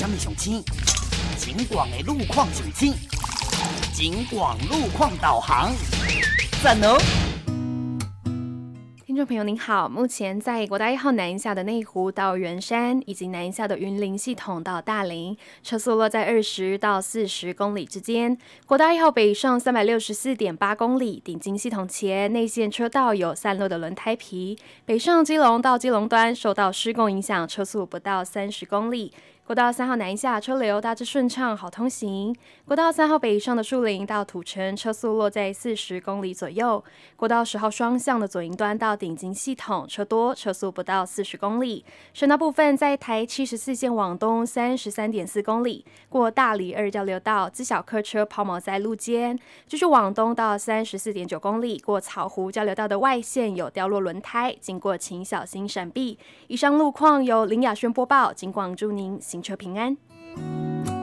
什么上青？景广的路况上青，景广路况导航，赞哦！ 听众朋友您好，目前在国道1号南一下的内湖到圆山，以及南一下的云林系统到大林，车速落在20到40公里之间。国道1号北上364.8公里，顶金系统前内线车道有散落的轮胎皮，北上基隆到基隆端受到施工影响，车速不到30公里。国道3号南一下车流大致顺畅，好通行。国道3号北上的树林到土城车速落在40公里左右。国道10号双向的左营端到顶金系统车多，车速不到40公里。省道部分在台74线往东33.4公里，过大里2交流道，自小客车抛锚在路肩。继续往东到34.9公里，过草湖交流道的外线有掉落轮胎，经过请小心闪避。以上路况由林雅轩播报，警广祝您行车平安。